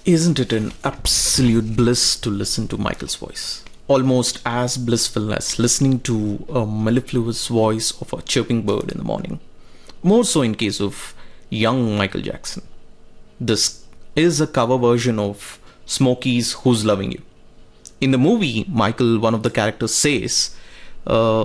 Isn't it an absolute bliss to listen to Michael's voice? Almost as blissful as listening to a mellifluous voice of a chirping bird in the morning. More so in case of young Michael Jackson. This is a cover version of Smokey's Who's Loving You. In the movie, Michael, one of the characters, says,